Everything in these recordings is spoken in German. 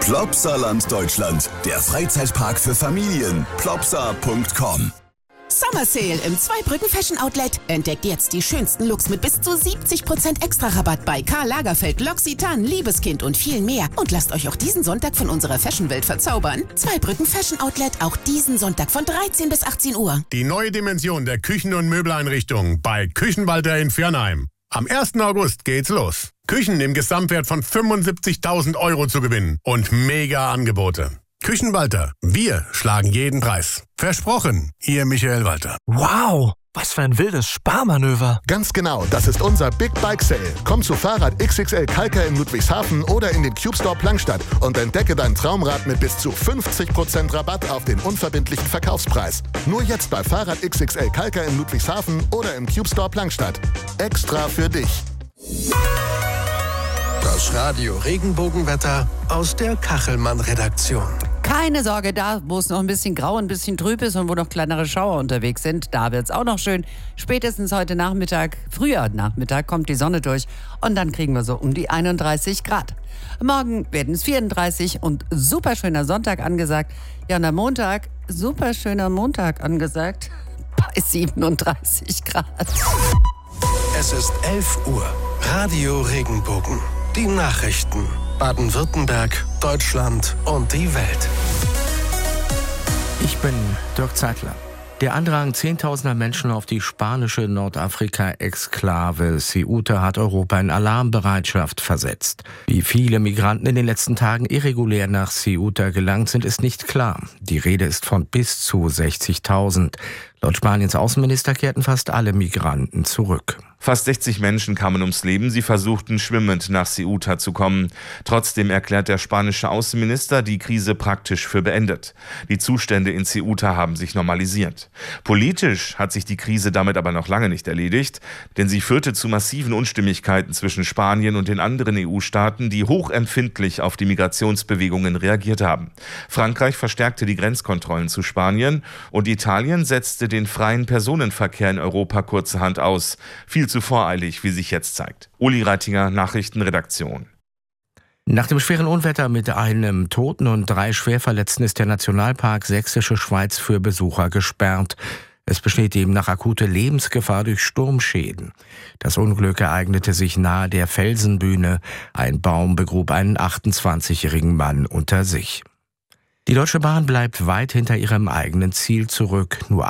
Plopsaland Deutschland, der Freizeitpark für Familien. Plopsa.com. Summer Sale im Zweibrücken Fashion Outlet. Entdeckt jetzt die schönsten Looks mit bis zu 70% Extra-Rabatt bei Karl Lagerfeld, L'Occitane, Liebeskind und viel mehr. Und lasst euch auch diesen Sonntag von unserer Fashionwelt verzaubern. Zweibrücken Fashion Outlet, auch diesen Sonntag von 13 bis 18 Uhr. Die neue Dimension der Küchen- und Möbeleinrichtung bei Küchenwalter in Viernheim. Am 1. August geht's los. Küchen im Gesamtwert von 75.000 € zu gewinnen und mega Angebote. Küchenwalter, wir schlagen jeden Preis. Versprochen, Ihr Michael Walter. Wow, was für ein wildes Sparmanöver. Ganz genau, das ist unser Big Bike Sale. Komm zu Fahrrad XXL Kalka in Ludwigshafen oder in den Cube Store Plankstadt und entdecke dein Traumrad mit bis zu 50% Rabatt auf den unverbindlichen Verkaufspreis. Nur jetzt bei Fahrrad XXL Kalka in Ludwigshafen oder im Cube Store Plankstadt. Extra für dich. Das Radio Regenbogenwetter aus der Kachelmann-Redaktion. Keine Sorge, da wo es noch ein bisschen grau, ein bisschen trüb ist und wo noch kleinere Schauer unterwegs sind, da wird es auch noch schön. Spätestens heute Nachmittag, früher Nachmittag, kommt die Sonne durch und dann kriegen wir so um die 31 Grad. Morgen werden es 34 und super schöner Sonntag angesagt. Ja, und am Montag, super schöner Montag angesagt, bei 37 Grad. Es ist 11 Uhr. Radio Regenbogen. Die Nachrichten. Baden-Württemberg, Deutschland und die Welt. Ich bin Dirk Zeitler. Der Andrang zehntausender Menschen auf die spanische Nordafrika-Exklave Ceuta hat Europa in Alarmbereitschaft versetzt. Wie viele Migranten in den letzten Tagen irregulär nach Ceuta gelangt sind, ist nicht klar. Die Rede ist von bis zu 60.000. Laut Spaniens Außenminister kehrten fast alle Migranten zurück. Fast 60 Menschen kamen ums Leben. Sie versuchten schwimmend nach Ceuta zu kommen. Trotzdem erklärt der spanische Außenminister die Krise praktisch für beendet. Die Zustände in Ceuta haben sich normalisiert. Politisch hat sich die Krise damit aber noch lange nicht erledigt, denn sie führte zu massiven Unstimmigkeiten zwischen Spanien und den anderen EU-Staaten, die hochempfindlich auf die Migrationsbewegungen reagiert haben. Frankreich verstärkte die Grenzkontrollen zu Spanien und Italien setzte den freien Personenverkehr in Europa kurzerhand aus. Viel zu voreilig, wie sich jetzt zeigt. Uli Reitinger, Nachrichtenredaktion. Nach dem schweren Unwetter mit einem Toten und 3 Schwerverletzten ist der Nationalpark Sächsische Schweiz für Besucher gesperrt. Es besteht demnach akute Lebensgefahr durch Sturmschäden. Das Unglück ereignete sich nahe der Felsenbühne. Ein Baum begrub einen 28-jährigen Mann unter sich. Die Deutsche Bahn bleibt weit hinter ihrem eigenen Ziel zurück. Nur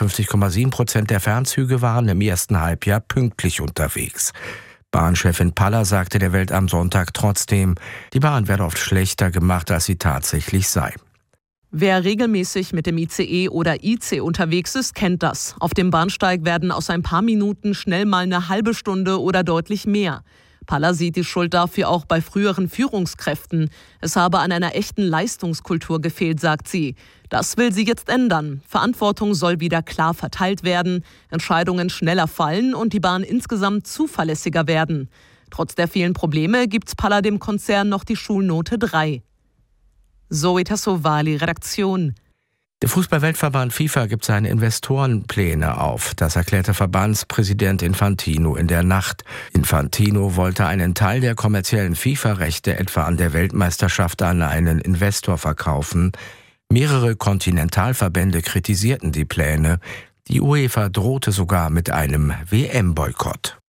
58,7% der Fernzüge waren im ersten Halbjahr pünktlich unterwegs. Bahnchefin Paller sagte der Welt am Sonntag trotzdem, die Bahn werde oft schlechter gemacht, als sie tatsächlich sei. Wer regelmäßig mit dem ICE oder IC unterwegs ist, kennt das. Auf dem Bahnsteig werden aus ein paar Minuten schnell mal eine halbe Stunde oder deutlich mehr. Paller sieht die Schuld dafür auch bei früheren Führungskräften. Es habe an einer echten Leistungskultur gefehlt, sagt sie. Das will sie jetzt ändern. Verantwortung soll wieder klar verteilt werden, Entscheidungen schneller fallen und die Bahn insgesamt zuverlässiger werden. Trotz der vielen Probleme gibt Paller dem Konzern noch die Schulnote 3. Zoe Tassovali, Redaktion. Der Fußball-Weltverband FIFA gibt seine Investorenpläne auf. Das erklärte Verbandspräsident Infantino in der Nacht. Infantino wollte einen Teil der kommerziellen FIFA-Rechte etwa an der Weltmeisterschaft an einen Investor verkaufen. Mehrere Kontinentalverbände kritisierten die Pläne. Die UEFA drohte sogar mit einem WM-Boykott.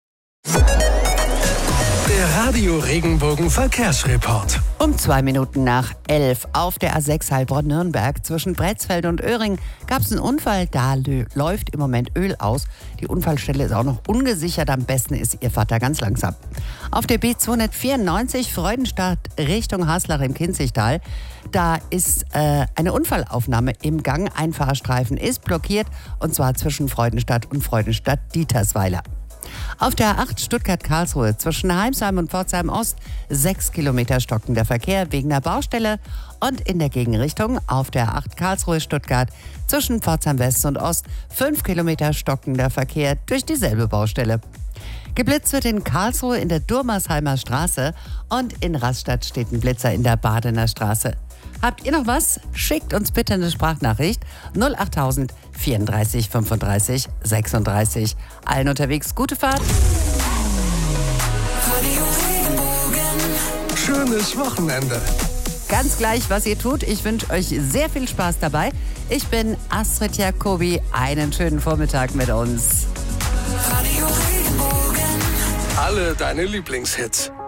Der Radio Regenbogen Verkehrsreport. Um 2 Minuten nach 11 auf der A6 Heilbronn-Nürnberg zwischen Bretzfeld und Öhring gab es einen Unfall. Da läuft im Moment Öl aus. Die Unfallstelle ist auch noch ungesichert. Am besten ist, ihr fahrt da ganz langsam. Auf der B294 Freudenstadt Richtung Haslach im Kinzigtal. Da ist eine Unfallaufnahme im Gang. Ein Fahrstreifen ist blockiert und zwar zwischen Freudenstadt und Freudenstadt-Dietersweiler. Auf der A8 Stuttgart-Karlsruhe zwischen Heimsheim und Pforzheim Ost 6 Kilometer stockender Verkehr wegen der Baustelle und in der Gegenrichtung auf der A8 Karlsruhe-Stuttgart zwischen Pforzheim West und Ost 5 Kilometer stockender Verkehr durch dieselbe Baustelle. Geblitzt wird in Karlsruhe in der Durmersheimer Straße und in Rastatt steht ein Blitzer in der Badener Straße. Habt ihr noch was? Schickt uns bitte eine Sprachnachricht 08000 34 35 36. Allen unterwegs gute Fahrt. Schönes Wochenende. Ganz gleich, was ihr tut. Ich wünsche euch sehr viel Spaß dabei. Ich bin Astrid Jacobi. Einen schönen Vormittag mit uns. Alle deine Lieblingshits.